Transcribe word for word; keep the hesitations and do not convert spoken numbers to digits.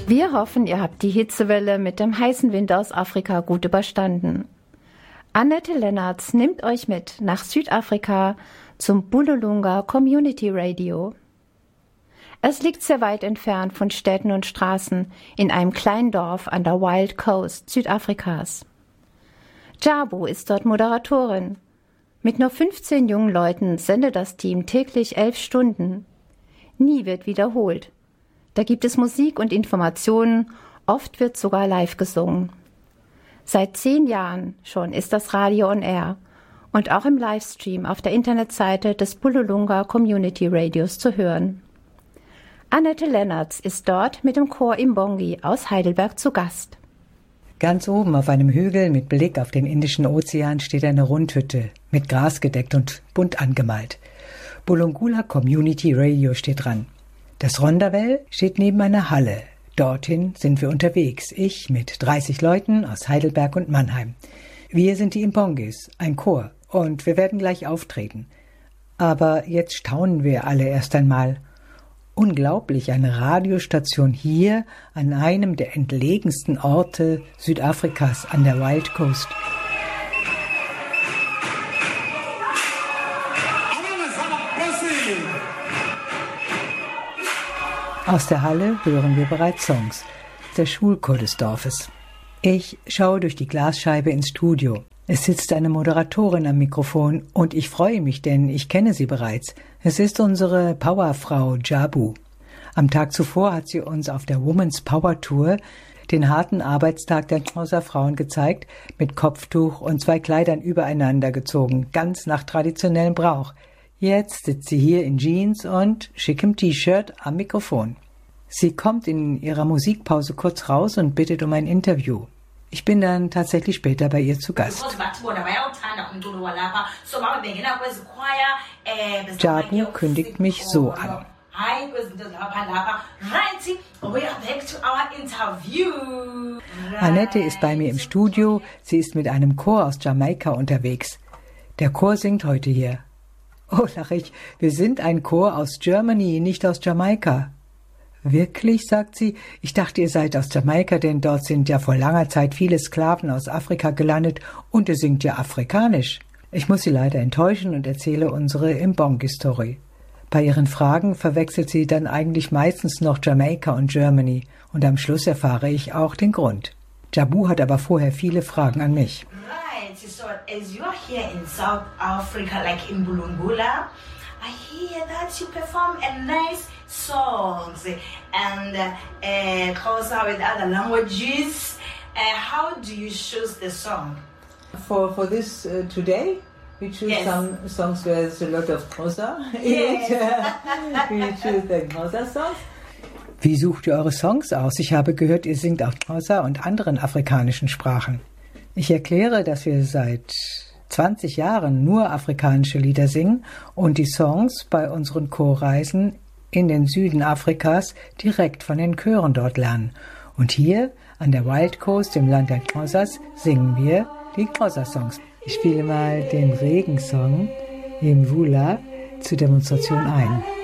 Wir hoffen, ihr habt die Hitzewelle mit dem heißen Winter aus Afrika gut überstanden. Annette Lennartz nimmt euch mit nach Südafrika zum Bululunga Community Radio. Es liegt sehr weit entfernt von Städten und Straßen in einem kleinen Dorf an der Wild Coast Südafrikas. Jabu ist dort Moderatorin. Mit nur fünfzehn jungen Leuten sendet das Team täglich elf Stunden. Nie wird wiederholt. Da gibt es Musik und Informationen, oft wird sogar live gesungen. Seit zehn Jahren schon ist das Radio on Air und auch im Livestream auf der Internetseite des Bululunga Community Radios zu hören. Annette Lennartz ist dort mit dem Chor Imbongi aus Heidelberg zu Gast. Ganz oben auf einem Hügel mit Blick auf den Indischen Ozean steht eine Rundhütte, mit Gras gedeckt und bunt angemalt. Bululunga Community Radio steht dran. Das Rondavell steht neben einer Halle. Dorthin sind wir unterwegs, ich mit dreißig Leuten aus Heidelberg und Mannheim. Wir sind die Imbongis, ein Chor, und wir werden gleich auftreten. Aber jetzt staunen wir alle erst einmal. Unglaublich, eine Radiostation hier an einem der entlegensten Orte Südafrikas an der Wild Coast. Aus der Halle hören wir bereits Songs, der Schulchor des Dorfes. Ich schaue durch die Glasscheibe ins Studio. Es sitzt eine Moderatorin am Mikrofon und ich freue mich, denn ich kenne sie bereits. Es ist unsere Powerfrau Jabu. Am Tag zuvor hat sie uns auf der Women's Power Tour den harten Arbeitstag der Xhosa Frauen gezeigt, mit Kopftuch und zwei Kleidern übereinander gezogen, ganz nach traditionellem Brauch. Jetzt sitzt sie hier in Jeans und schickem T-Shirt am Mikrofon. Sie kommt in ihrer Musikpause kurz raus und bittet um ein Interview. Ich bin dann tatsächlich später bei ihr zu Gast. Jabu kündigt mich so an. Annette ist bei mir im Studio. Sie ist mit einem Chor aus Jamaika unterwegs. Der Chor singt heute hier. Oh, lach ich, wir sind ein Chor aus Germany, nicht aus Jamaika. Wirklich, sagt sie, ich dachte, ihr seid aus Jamaika, denn dort sind ja vor langer Zeit viele Sklaven aus Afrika gelandet und ihr singt ja afrikanisch. Ich muss sie leider enttäuschen und erzähle unsere Imbongi-Story. Bei ihren Fragen verwechselt sie dann eigentlich meistens noch Jamaika und Germany und am Schluss erfahre ich auch den Grund. Jabu hat aber vorher viele Fragen an mich. So as you're here in South Africa, like in Bulungula, I hear that you perform a nice songs and uh, Xhosa with other languages. Uh, how do you choose the song? For for this uh, today, we choose yes. some songs where there's a lot of Xhosa in yes. it. We choose the Xhosa songs. Wie sucht ihr eure Songs aus? Ich habe gehört, ihr singt auch Xhosa und anderen afrikanischen Sprachen. Ich erkläre, dass wir seit zwanzig Jahren nur afrikanische Lieder singen und die Songs bei unseren Chorreisen in den Süden Afrikas direkt von den Chören dort lernen. Und hier an der Wild Coast, im Land der Xhosas, singen wir die Xhosa-Songs. Ich spiele mal den Regensong im Vula zur Demonstration ein.